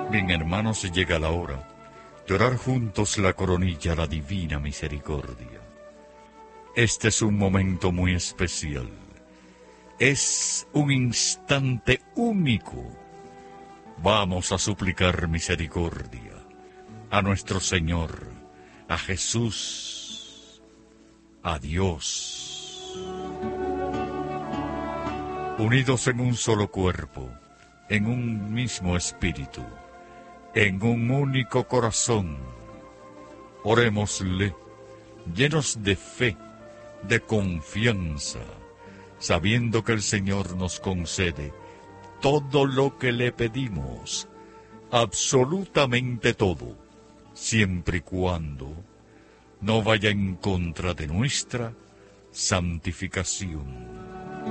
Bien, hermanos, llega la hora de orar juntos la coronilla a la divina misericordia. Este es un momento muy especial. Es un instante único. Vamos a suplicar misericordia a nuestro Señor, a Jesús, a Dios. Unidos en un solo cuerpo, en un mismo espíritu, en un único corazón, orémosle, llenos de fe, de confianza, sabiendo que el Señor nos concede todo lo que le pedimos, absolutamente todo, siempre y cuando no vaya en contra de nuestra santificación.